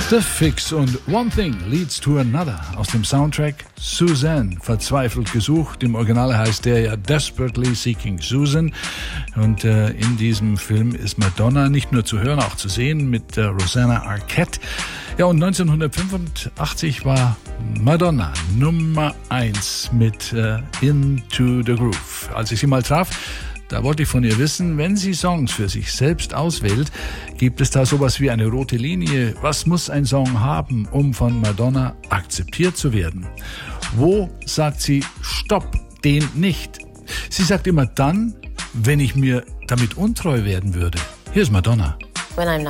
The Fix und One Thing Leads to Another aus dem Soundtrack Suzanne, verzweifelt gesucht. Im Original heißt der ja Desperately Seeking Susan. Und in diesem Film ist Madonna nicht nur zu hören, auch zu sehen mit Rosanna Arquette. Ja, und 1985 war Madonna Nummer 1 mit Into the Groove. Als ich sie mal traf, da wollte ich von ihr wissen, wenn sie Songs für sich selbst auswählt, gibt es da sowas wie eine rote Linie? Was muss ein Song haben, um von Madonna akzeptiert zu werden? Wo sagt sie, stopp, den nicht? Sie sagt immer dann, wenn ich mir damit untreu werden würde. Hier ist Madonna.